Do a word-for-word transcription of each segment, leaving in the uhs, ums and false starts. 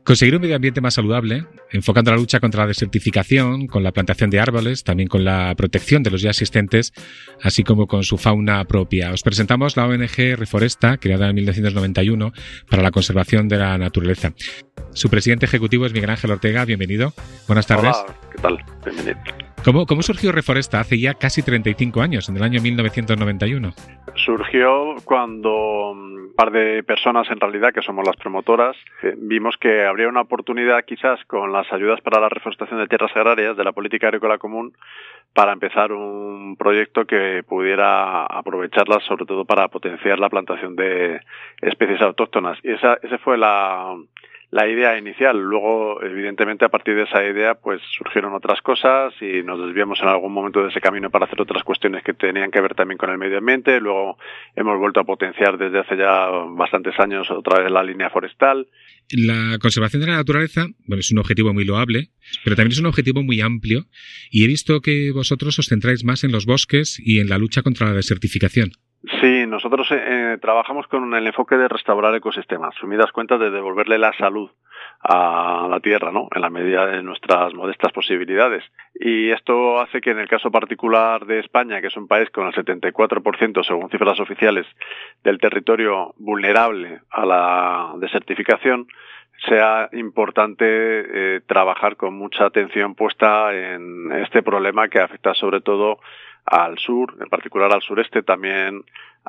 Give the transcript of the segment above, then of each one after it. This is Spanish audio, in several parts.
Conseguir un medio ambiente más saludable, enfocando la lucha contra la desertificación, con la plantación de árboles, también con la protección de los ya existentes, así como con su fauna propia. Os presentamos la O N G Reforesta, creada en mil novecientos noventa y uno para la conservación de la naturaleza. Su presidente ejecutivo es Miguel Ángel Ortega. Bienvenido. Buenas tardes. Hola, ¿qué tal? Bienvenido. ¿Cómo, ¿Cómo surgió Reforesta hace ya casi treinta y cinco años, en el año mil novecientos noventa y uno? Surgió cuando un par de personas, en realidad, que somos las promotoras, eh, vimos que habría una oportunidad quizás con las ayudas para la reforestación de tierras agrarias de la Política Agrícola Común para empezar un proyecto que pudiera aprovecharlas sobre todo para potenciar la plantación de especies autóctonas. Y esa, esa fue la... la idea inicial. Luego, evidentemente, a partir de esa idea, pues surgieron otras cosas y nos desviamos en algún momento de ese camino para hacer otras cuestiones que tenían que ver también con el medio ambiente. Luego hemos vuelto a potenciar desde hace ya bastantes años otra vez la línea forestal. La conservación de la naturaleza, bueno, es un objetivo muy loable, pero también es un objetivo muy amplio, y he visto que vosotros os centráis más en los bosques y en la lucha contra la desertificación. Sí, nosotros eh, trabajamos con el enfoque de restaurar ecosistemas, sumidas cuentas de devolverle la salud a la tierra, ¿no? En la medida de nuestras modestas posibilidades. Y esto hace que en el caso particular de España, que es un país con el setenta y cuatro por ciento, según cifras oficiales, del territorio vulnerable a la desertificación, sea importante eh, trabajar con mucha atención puesta en este problema que afecta sobre todo al sur, en particular al sureste, también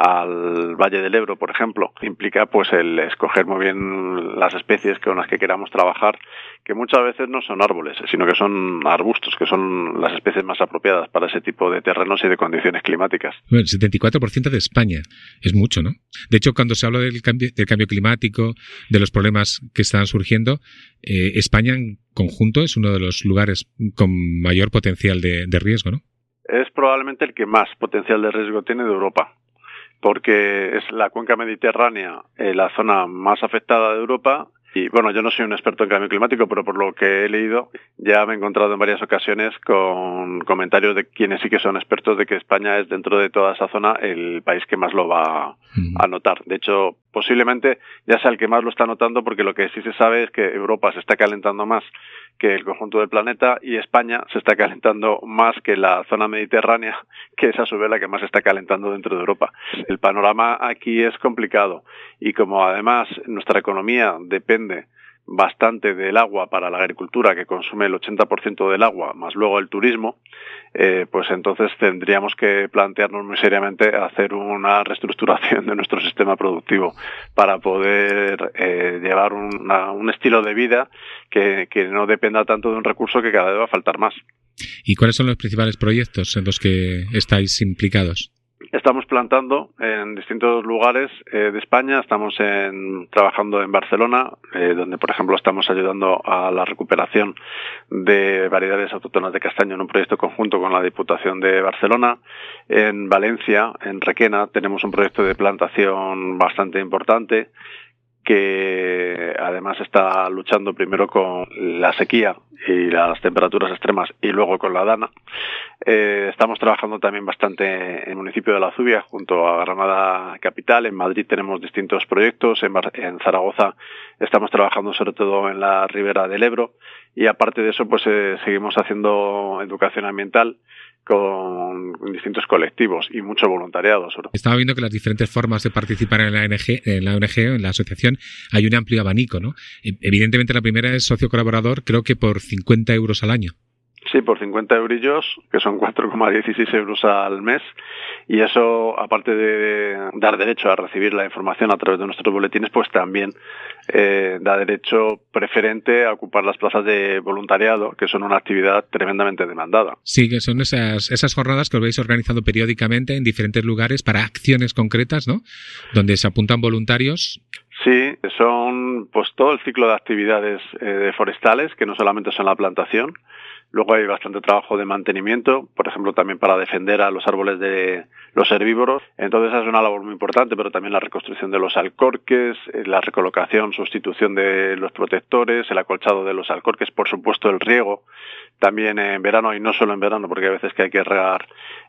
al Valle del Ebro, por ejemplo. Implica pues el escoger muy bien las especies con las que queramos trabajar, que muchas veces no son árboles, sino que son arbustos, que son las especies más apropiadas para ese tipo de terrenos y de condiciones climáticas. Bueno, el setenta y cuatro por ciento de España es mucho, ¿no? De hecho, cuando se habla del cambio, del cambio climático, de los problemas que están surgiendo, eh, España en conjunto es uno de los lugares con mayor potencial de, de riesgo, ¿no? Es probablemente el que más potencial de riesgo tiene de Europa, porque es la cuenca mediterránea, eh, la zona más afectada de Europa. Y bueno, yo no soy un experto en cambio climático, pero por lo que he leído, ya me he encontrado en varias ocasiones con comentarios de quienes sí que son expertos de que España es, dentro de toda esa zona, el país que más lo va a notar. De hecho, posiblemente ya sea el que más lo está notando, porque lo que sí se sabe es que Europa se está calentando más que el conjunto del planeta y España se está calentando más que la zona mediterránea, que es a su vez la que más se está calentando dentro de Europa. El panorama aquí es complicado y como además nuestra economía depende bastante del agua para la agricultura, que consume el ochenta por ciento del agua, más luego el turismo, eh, pues entonces tendríamos que plantearnos muy seriamente hacer una reestructuración de nuestro sistema productivo para poder eh, llevar una, un estilo de vida que, que no dependa tanto de un recurso que cada vez va a faltar más. ¿Y cuáles son los principales proyectos en los que estáis implicados? Estamos plantando en distintos lugares eh, de España. Estamos en, trabajando en Barcelona, eh, donde, por ejemplo, estamos ayudando a la recuperación de variedades autóctonas de castaño en un proyecto conjunto con la Diputación de Barcelona. En Valencia, en Requena, tenemos un proyecto de plantación bastante importante que además está luchando primero con la sequía y las temperaturas extremas y luego con la dana. Eh, estamos trabajando también bastante en el municipio de La Zubia, junto a Granada capital. En Madrid tenemos distintos proyectos. En, Bar- en Zaragoza estamos trabajando sobre todo en la ribera del Ebro. Y aparte de eso, pues eh, seguimos haciendo educación ambiental con distintos colectivos y mucho voluntariado. Estaba viendo que las diferentes formas de participar en la O N G, en la O N G, en la asociación, hay un amplio abanico, ¿no? Evidentemente la primera es socio colaborador, creo que por cincuenta euros al año. Sí, por cincuenta eurillos, que son cuatro coma dieciséis euros al mes, y eso, aparte de dar derecho a recibir la información a través de nuestros boletines, pues también eh, da derecho preferente a ocupar las plazas de voluntariado, que son una actividad tremendamente demandada. Sí, que son esas, esas jornadas que os vais organizando periódicamente en diferentes lugares para acciones concretas, ¿no? Donde se apuntan voluntarios. Sí, son pues todo el ciclo de actividades eh, forestales, que no solamente son la plantación, Luego hay bastante trabajo de mantenimiento, por ejemplo, también para defender a los árboles de los herbívoros. Entonces esa es una labor muy importante, pero también la reconstrucción de los alcorques, la recolocación, sustitución de los protectores, el acolchado de los alcorques, por supuesto el riego, también en verano y no solo en verano, porque hay veces que hay que regar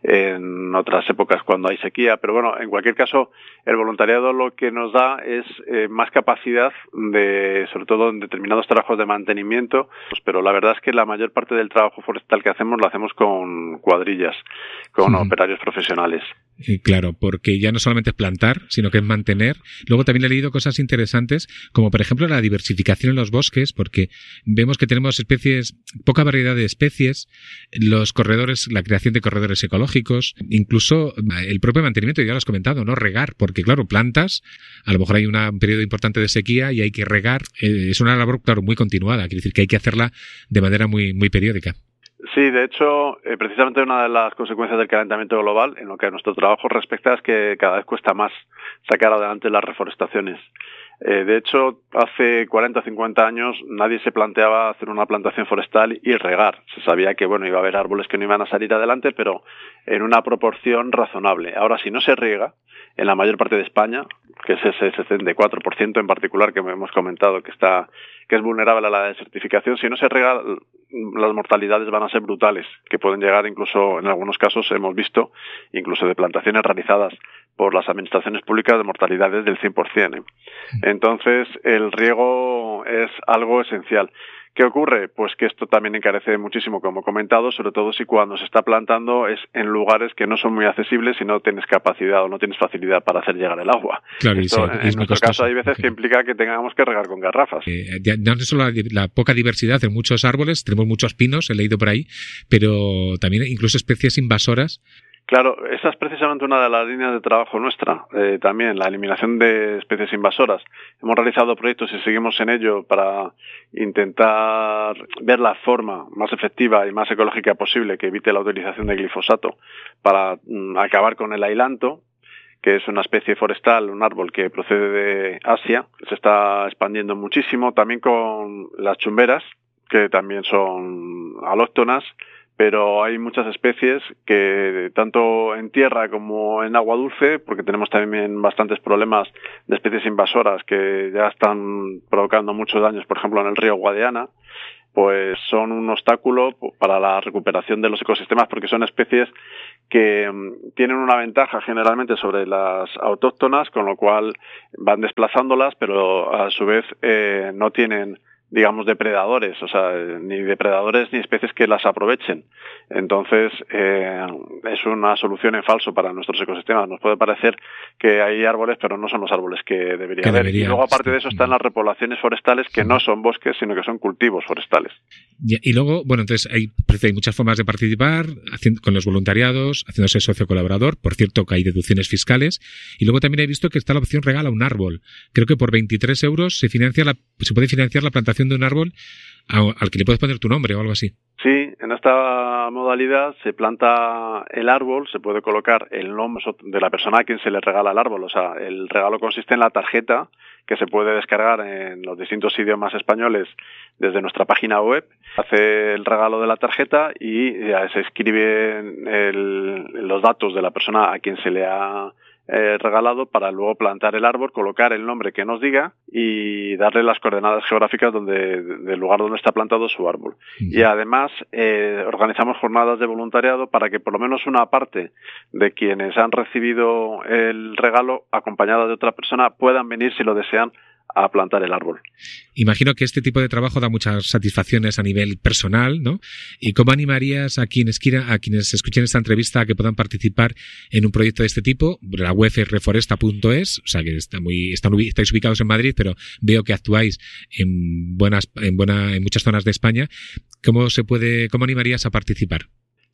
en otras épocas cuando hay sequía. Pero bueno, en cualquier caso, el voluntariado lo que nos da es eh, más capacidad de, sobre todo en determinados trabajos de mantenimiento, pues, pero la verdad es que la mayor parte del trabajo forestal que hacemos lo hacemos con cuadrillas, con uh-huh. operarios profesionales. Eh, claro, porque ya no solamente es plantar, sino que es mantener. Luego también he leído cosas interesantes, como por ejemplo la diversificación en los bosques, porque vemos que tenemos especies, poca variedad de especies, los corredores, la creación de corredores ecológicos, incluso el propio mantenimiento, ya lo has comentado, ¿no? Regar, porque claro, plantas, a lo mejor hay una, un periodo importante de sequía y hay que regar. Eh, es una labor, claro, muy continuada, quiere decir que hay que hacerla de manera muy, muy periódica. Sí, de hecho, eh, precisamente una de las consecuencias del calentamiento global, en lo que a nuestro trabajo respecta, es que cada vez cuesta más sacar adelante las reforestaciones. Eh, de hecho, hace cuarenta o cincuenta años nadie se planteaba hacer una plantación forestal y regar. Se sabía que, bueno, iba a haber árboles que no iban a salir adelante, pero en una proporción razonable. Ahora, si no se riega, en la mayor parte de España, que es ese setenta y cuatro por ciento en particular que hemos comentado que está que es vulnerable a la desertificación, si no se riega, las mortalidades van a ser brutales, que pueden llegar incluso, en algunos casos hemos visto, incluso de plantaciones realizadas por las administraciones públicas, de mortalidades del cien por ciento. ¿eh? Entonces, el riego es algo esencial. ¿Qué ocurre? Pues que esto también encarece muchísimo, como he comentado, sobre todo si cuando se está plantando es en lugares que no son muy accesibles y no tienes capacidad o no tienes facilidad para hacer llegar el agua. Claro, esto, sí, en es nuestro caso hay veces que implica que tengamos que regar con garrafas. Eh, no es solo la, la poca diversidad en muchos árboles, tenemos muchos pinos, he leído por ahí, pero también incluso especies invasoras. Claro, esa es precisamente una de las líneas de trabajo nuestra, eh, también la eliminación de especies invasoras. Hemos realizado proyectos y seguimos en ello para intentar ver la forma más efectiva y más ecológica posible que evite la utilización de glifosato para mm, acabar con el ailanto, que es una especie forestal, un árbol que procede de Asia, se está expandiendo muchísimo, también con las chumberas, que también son alóctonas, pero hay muchas especies que tanto en tierra como en agua dulce, porque tenemos también bastantes problemas de especies invasoras que ya están provocando muchos daños, por ejemplo en el río Guadiana, pues son un obstáculo para la recuperación de los ecosistemas porque son especies que tienen una ventaja generalmente sobre las autóctonas, con lo cual van desplazándolas, pero a su vez eh, no tienen, digamos, depredadores, o sea, ni depredadores ni especies que las aprovechen. Entonces, eh, es una solución en falso para nuestros ecosistemas. Nos puede parecer que hay árboles, pero no son los árboles que debería que haber. Debería, y luego, aparte sí. de eso, están las repoblaciones forestales, que sí. no son bosques, sino que son cultivos forestales. Y, y luego, bueno, entonces hay, hay muchas formas de participar, haciendo, con los voluntariados, haciéndose socio colaborador. Por cierto, que hay deducciones fiscales. Y luego también he visto que está la opción regala un árbol. Creo que por veintitrés euros se financia la, se puede financiar la plantación de un árbol al que le puedes poner tu nombre o algo así. Sí, en esta modalidad se planta el árbol, se puede colocar el nombre de la persona a quien se le regala el árbol. O sea, el regalo consiste en la tarjeta que se puede descargar en los distintos idiomas españoles desde nuestra página web. Hace el regalo de la tarjeta y ya se escriben el, los datos de la persona a quien se le ha Eh, regalado para luego plantar el árbol, colocar el nombre que nos diga y darle las coordenadas geográficas donde, del lugar donde está plantado su árbol. Uh-huh. Y además eh, organizamos jornadas de voluntariado para que por lo menos una parte de quienes han recibido el regalo acompañada de otra persona puedan venir si lo desean a plantar el árbol. Imagino que este tipo de trabajo da muchas satisfacciones a nivel personal, ¿no? ¿Y cómo animarías a quienes quieran, a quienes escuchen esta entrevista a que puedan participar en un proyecto de este tipo? La web es reforesta punto es, o sea que está muy, están, estáis ubicados en Madrid, pero veo que actuáis en buenas, en buena, en muchas zonas de España. ¿Cómo se puede, cómo animarías a participar?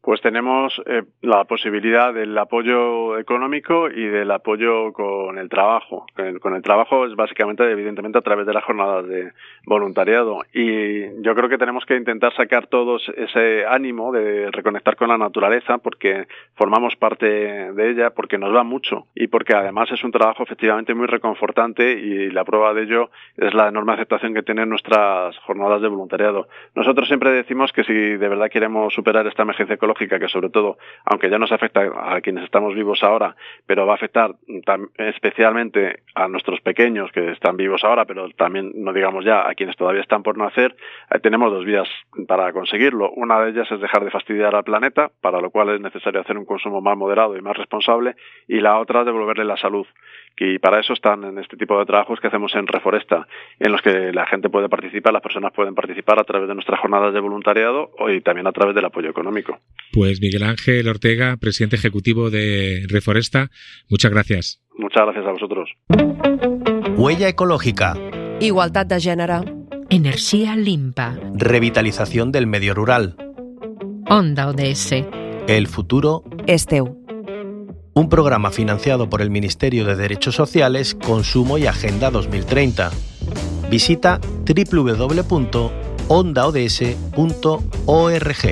Pues tenemos eh, la posibilidad del apoyo económico y del apoyo con el trabajo. El, con el trabajo es básicamente, evidentemente, a través de las jornadas de voluntariado. Y yo creo que tenemos que intentar sacar todos ese ánimo de reconectar con la naturaleza, porque formamos parte de ella, porque nos da mucho y porque además es un trabajo efectivamente muy reconfortante, y la prueba de ello es la enorme aceptación que tienen nuestras jornadas de voluntariado. Nosotros siempre decimos que si de verdad queremos superar esta emergencia ecológica, que sobre todo, aunque ya nos afecta a quienes estamos vivos ahora, pero va a afectar tam- especialmente a nuestros pequeños que están vivos ahora, pero también, no digamos ya, a quienes todavía están por nacer, eh, tenemos dos vías para conseguirlo. Una de ellas es dejar de fastidiar al planeta, para lo cual es necesario hacer un consumo más moderado y más responsable, y la otra es devolverle la salud. Y para eso están en este tipo de trabajos que hacemos en Reforesta, en los que la gente puede participar, las personas pueden participar a través de nuestras jornadas de voluntariado y también a través del apoyo económico. Pues Miguel Ángel Ortega, presidente ejecutivo de Reforesta, muchas gracias. Muchas gracias a vosotros. Huella ecológica. Igualtat de gènere. Energía limpa. Revitalización del medio rural. Onda O D S. El futuro És teu. Un programa financiado por el Ministerio de Derechos Sociales, Consumo y Agenda dos mil treinta. Visita doble u doble u doble u punto onda o d s punto org.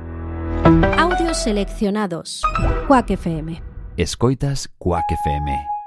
Audios seleccionados. Quack F M. Escoitas Quack F M.